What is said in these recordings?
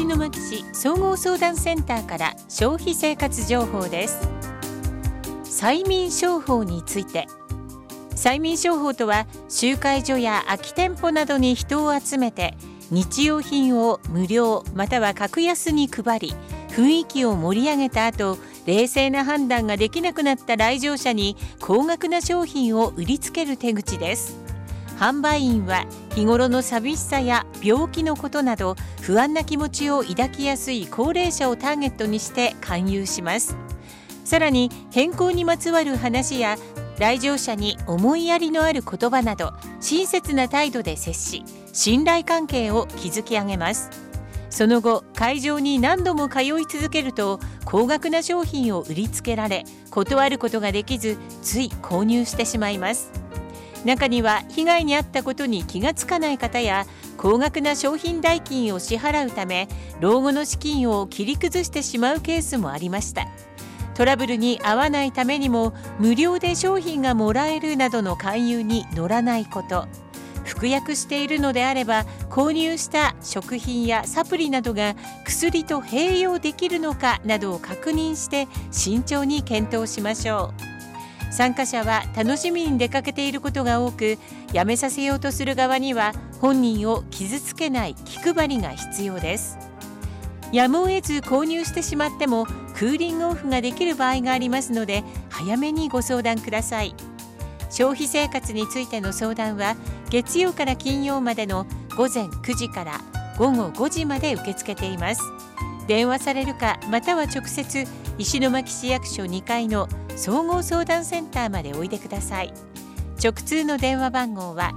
石巻市総合相談センターから消費生活情報です。催眠商法について。催眠商法とは、集会所や空き店舗などに人を集めて日用品を無料または格安に配り、雰囲気を盛り上げた後、冷静な判断ができなくなった来場者に高額な商品を売りつける手口です。販売員は日頃の寂しさや病気のことなど不安な気持ちを抱きやすい高齢者をターゲットにして勧誘します。さらに健康にまつわる話や来場者に思いやりのある言葉など親切な態度で接し、信頼関係を築き上げます。その後、会場に何度も通い続けると高額な商品を売りつけられ、断ることができずつい購入してしまいます。中には被害に遭ったことに気がつかない方や、高額な商品代金を支払うため老後の資金を切り崩してしまうケースもありました。トラブルに遭わないためにも無料で商品がもらえるなどの勧誘に乗らないこと、服薬しているのであれば購入した食品やサプリなどが薬と併用できるのかなどを確認して慎重に検討しましょう。参加者は楽しみに出かけていることが多く、やめさせようとする側には本人を傷つけない気配りが必要です。やむを得ず購入してしまってもクーリングオフができる場合がありますので、早めにご相談ください。消費生活についての相談は月曜から金曜までの午前9時から午後5時まで受け付けています。電話されるか、または直接石巻市役所2階の総合相談センターまでおいでください。直通の電話番号は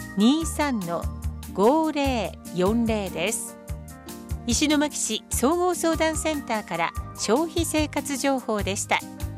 23-5040 です。石巻市総合相談センターから消費生活情報でした。